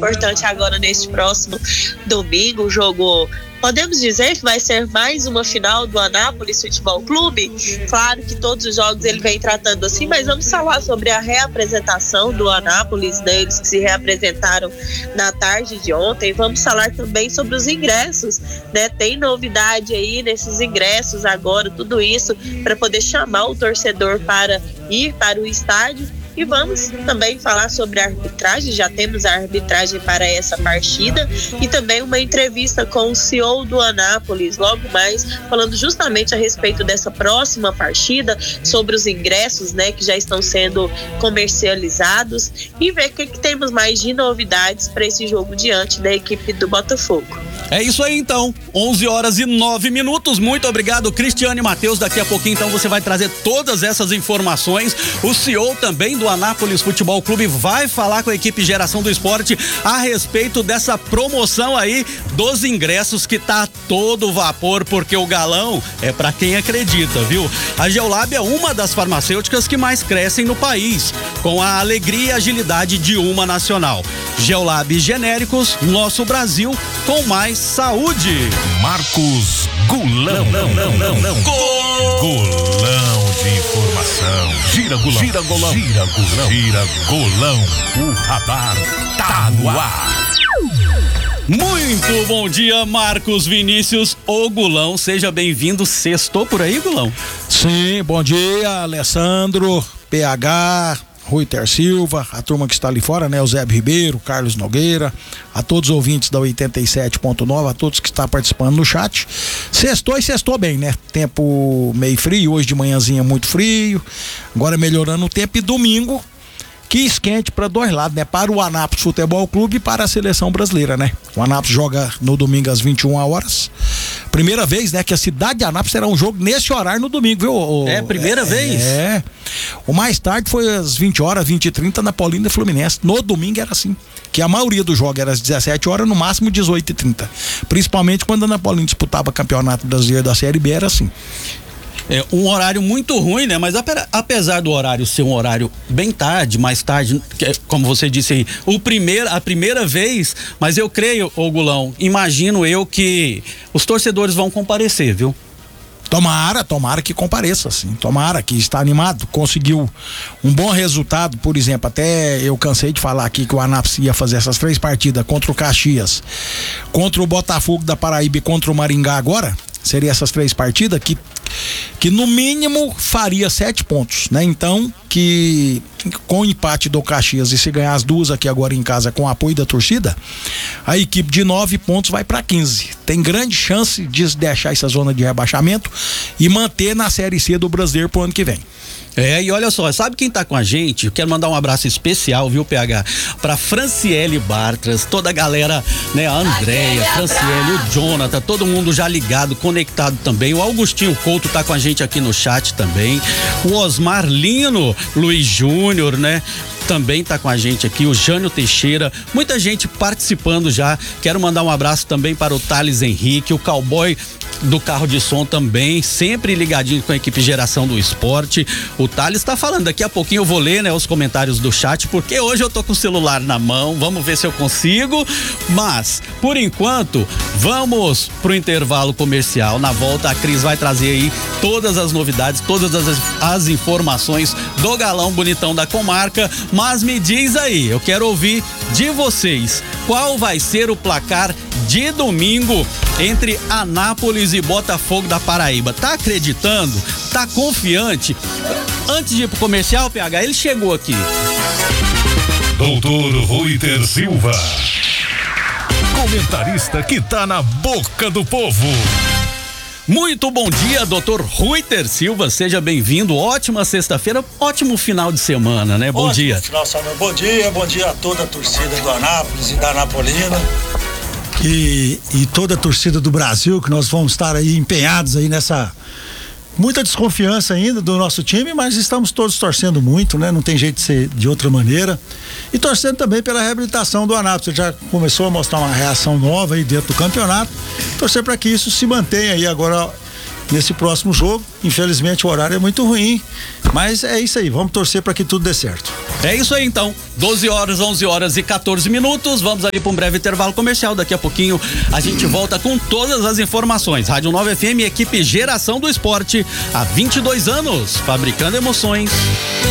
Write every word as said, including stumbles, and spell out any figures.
importante agora neste próximo domingo, o jogo... Podemos dizer que vai ser mais uma final do Anápolis Futebol Clube? Claro que todos os jogos ele vem tratando assim, mas vamos falar sobre a reapresentação do Anápolis, deles que se reapresentaram na tarde de ontem. Vamos falar também sobre os ingressos, né? Tem novidade aí nesses ingressos agora, tudo isso para poder chamar o torcedor para ir para o estádio. E vamos também falar sobre a arbitragem, já temos a arbitragem para essa partida e também uma entrevista com o C E O do Anápolis, logo mais, falando justamente a respeito dessa próxima partida, sobre os ingressos, né, que já estão sendo comercializados e ver o que, que temos mais de novidades para esse jogo diante da equipe do Botafogo. É isso aí então, onze horas e nove minutos, muito obrigado Cristiane Matheus, daqui a pouquinho então você vai trazer todas essas informações, o C E O também do Anápolis Futebol Clube vai falar com a equipe Geração do Esporte a respeito dessa promoção aí dos ingressos que tá todo vapor, porque o galão é pra quem acredita, viu? A Geolab é uma das farmacêuticas que mais crescem no país, com a alegria e agilidade de uma nacional. Geolab Genéricos, nosso Brasil com mais saúde. Marcos Gulão. Não, não, não, não. Golão de informação. Gira Gulão. Gira Golão. Gira Gulão. Gira Golão. O radar tá no ar. Muito bom dia, Marcos Vinícius, o Gulão, seja bem-vindo. Sextou por aí, Gulão? Sim, bom dia, Alessandro, P H, Ruiter Silva, a turma que está ali fora, né? O Zé Ribeiro, Carlos Nogueira, a todos os ouvintes da oitenta e sete ponto nove, a todos que estão participando no chat. Sextou e sextou bem, né? Tempo meio frio, hoje de manhãzinha muito frio, agora melhorando o tempo e domingo que esquente para dois lados, né? Para o Anápolis Futebol Clube e para a seleção brasileira, né? O Anápolis joga no domingo às vinte e uma horas. Primeira vez, né? Que a cidade de Anápolis terá um jogo nesse horário no domingo, viu? O, é, primeira é, vez? É. O mais tarde foi às vinte horas, vinte e trinta na Paulina e Fluminense. No domingo era assim. Que a maioria do jogo era às dezessete horas, no máximo dezoito e trinta. Principalmente quando a Ana Paulina disputava campeonato brasileiro da Série B, era assim. É um horário muito ruim, né? Mas apesar do horário ser um horário bem tarde, mais tarde, como você disse aí, o primeiro, a primeira vez, mas eu creio, ô Gulão, imagino eu que os torcedores vão comparecer, viu? Tomara, tomara que compareça, sim. Tomara que está animado, conseguiu um bom resultado, por exemplo, até eu cansei de falar aqui que o Anápolis ia fazer essas três partidas contra o Caxias, contra o Botafogo da Paraíba e contra o Maringá agora, seria essas três partidas que que no mínimo faria sete pontos, né? Então, que com o empate do Caxias e se ganhar as duas aqui agora em casa com o apoio da torcida, a equipe de nove pontos vai para quinze. Tem grande chance de deixar essa zona de rebaixamento e manter na Série C do Brasileiro pro ano que vem. É, e olha só, sabe quem tá com a gente? Eu quero mandar um abraço especial, viu, P H? Pra Franciele Bartras, toda a galera, né? A Andréia, Franciele, o Jonathan, todo mundo já ligado, conectado também. O Augustinho Couto tá com a gente aqui no chat também. O Osmar Lino, Luiz Júnior, né? Também tá com a gente aqui, o Jânio Teixeira, muita gente participando já. Quero mandar um abraço também para o Thales Henrique, o cowboy do carro de som também, sempre ligadinho com a equipe Geração do Esporte. O Thales tá falando, daqui a pouquinho eu vou ler, né, os comentários do chat, porque hoje eu tô com o celular na mão, vamos ver se eu consigo, mas, por enquanto, vamos pro intervalo comercial. Na volta a Cris vai trazer aí todas as novidades, todas as, as informações do galão bonitão da comarca, mas me diz aí, eu quero ouvir de vocês, qual vai ser o placar de domingo entre Anápolis e Botafogo da Paraíba? Tá acreditando? Tá confiante? Antes de ir pro comercial, P H, ele chegou aqui. Doutor Ruiter Silva, comentarista que tá na boca do povo. Muito bom dia, doutor Ruiter Silva, seja bem-vindo, ótima sexta-feira, ótimo final de semana, né? Bom ótimo dia. Final de semana. Bom dia, bom dia a toda a torcida do Anápolis e da Anapolina. E, e toda a torcida do Brasil, que nós vamos estar aí empenhados aí nessa... Muita desconfiança ainda do nosso time, mas estamos todos torcendo muito, né? Não tem jeito de ser de outra maneira. E torcendo também pela reabilitação do Anápolis. Ele já começou a mostrar uma reação nova aí dentro do campeonato. Torcer para que isso se mantenha aí agora nesse próximo jogo. Infelizmente o horário é muito ruim, mas é isso aí, vamos torcer para que tudo dê certo. É isso aí então, doze horas, onze horas e quatorze minutos, vamos ali para um breve intervalo comercial, daqui a pouquinho a gente volta com todas as informações. Rádio nove F M, equipe Geração do Esporte, há vinte e dois anos, fabricando emoções.